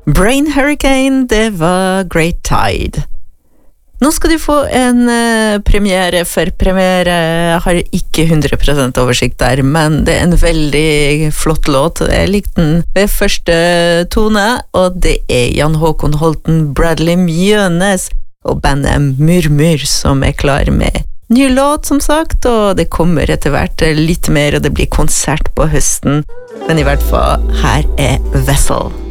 Brain Hurricane, det var Great Tide. Nå skal du få en premiere for premiere. Jeg har ikke 100% oversikt der, men det er en veldig flott låt. Jeg likte den ved første tone, og det er Jan Håkon Holten, Bradley Mjønes og bandet Murmur som er klar med ny låt, som sagt, og det kommer etter hvert litt mer, og det blir konsert på høsten. Men i hvert fall, her er Vessel.